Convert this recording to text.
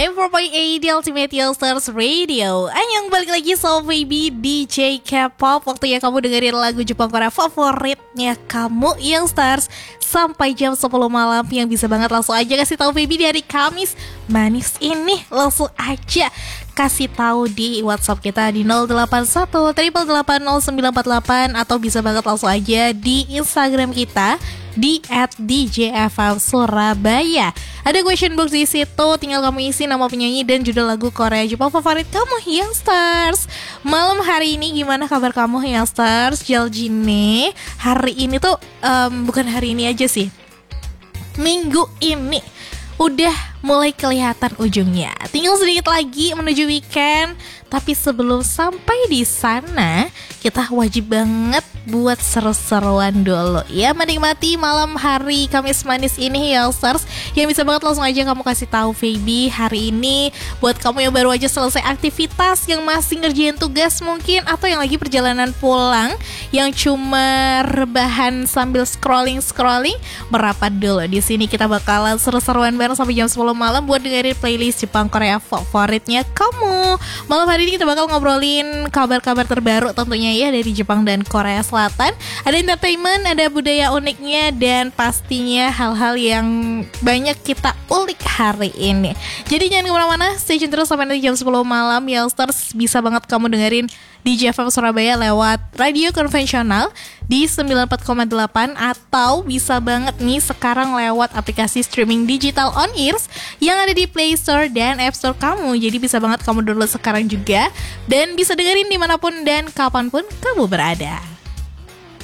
94.8 di Ultimate Youngsters Radio. Anyong, balik lagi sama Baby DJ K-pop. Waktunya kamu dengerin lagu Jepang Korea favoritnya kamu Youngsters sampai jam 10 malam. Yang bisa banget langsung aja kasih tahu Baby di hari Kamis manis ini. Langsung aja kasih tahu di WhatsApp kita di 081 8880948 atau bisa banget langsung aja di Instagram kita di @djfmsurabaya. Ada question box di situ, tinggal kamu isi nama penyanyi dan judul lagu Korea Jepang favorit kamu Youngsters. Malam hari ini gimana kabar kamu Youngsters? Jaljine, hari ini tuh bukan hari ini aja sih, minggu ini udah mulai kelihatan ujungnya. Tinggal sedikit lagi menuju weekend. Tapi sebelum sampai di sana, kita wajib banget buat seru-seruan dulu ya, menikmati malam hari Kamis manis ini Youngsters. Yang bisa banget langsung aja kamu kasih tahu Baby hari ini buat kamu yang baru aja selesai aktivitas, yang masih ngerjain tugas mungkin, atau yang lagi perjalanan pulang, yang cuma rebahan sambil scrolling, merapat dulu. Di sini kita bakalan seru-seruan bareng sampai jam 10 malam buat dengerin playlist Jepang Korea favoritnya kamu. Malam hari ini kita bakal ngobrolin kabar-kabar terbaru tentunya ya dari Jepang dan Korea Selatan. Ada entertainment, ada budaya uniknya, dan pastinya hal-hal yang banyak kita ulik hari ini. Jadi jangan kemana-mana, stay tune terus sampai nanti jam 10 malam Youngsters. Bisa banget kamu dengerin di JFM Surabaya lewat radio konvensional di 94,8, atau bisa banget nih sekarang lewat aplikasi streaming digital on ears yang ada di Play Store dan App Store kamu. Jadi bisa banget kamu download sekarang juga dan bisa dengerin dimanapun dan kapanpun kamu berada.